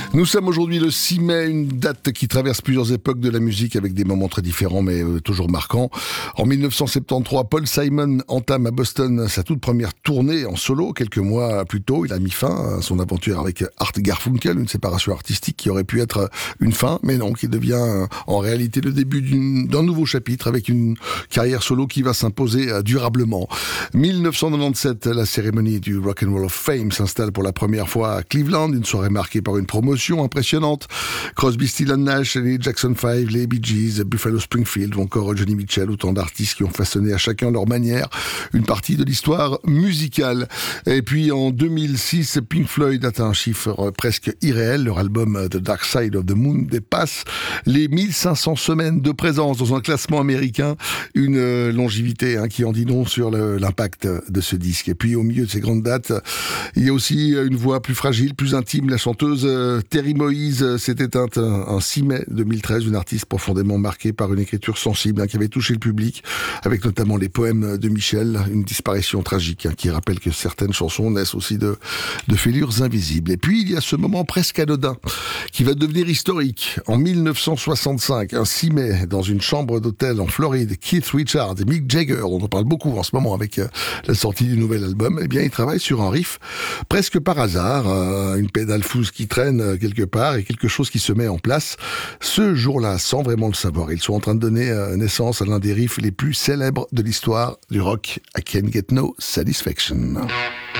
Nous sommes aujourd'hui le 6 mai, une date qui traverse plusieurs époques de la musique avec des moments très différents mais toujours marquants. En 1973, Paul Simon entame à Boston sa toute première tournée en solo. Quelques mois plus tôt, il a mis fin à son aventure avec Art Garfunkel, une séparation artistique qui aurait pu être une fin, mais non, qui devient en réalité le début d'un nouveau chapitre avec une carrière solo qui va s'imposer durablement. 1997, la cérémonie du Rock and Roll of Fame s'installe pour la première fois à Cleveland, une soirée marquée par une promotion impressionnante. Crosby, Stills & Nash, les Jackson 5, les Bee Gees, Buffalo Springfield ou encore Johnny Mitchell, autant d'artistes qui ont façonné à chacun leur manière une partie de l'histoire musicale. Et puis en 2006, Pink Floyd atteint un chiffre presque irréel. Leur album The Dark Side of the Moon dépasse les 1500 semaines de présence dans un classement américain. Une longévité qui en dit long sur l'impact de ce disque. Et puis au milieu de ces grandes dates, il y a aussi une voix plus fragile, plus intime. La chanteuse Terry Moïse s'est éteinte un 6 mai 2013, une artiste profondément marquée par une écriture sensible qui avait touché le public, avec notamment les poèmes de Michel, une disparition tragique qui rappelle que certaines chansons naissent aussi de fêlures invisibles. Et puis il y a ce moment presque anodin qui va devenir historique. En 1965, un 6 mai, dans une chambre d'hôtel en Floride, Keith Richards et Mick Jagger, dont on parle beaucoup en ce moment avec la sortie du nouvel album, eh bien ils travaillent sur un riff presque par hasard, une pédale fousse qui traîne quelque part et quelque chose qui se met en place. Ce jour-là, sans vraiment le savoir, ils sont en train de donner naissance à l'un des riffs les plus célèbres de l'histoire du rock, I Can't Get No Satisfaction.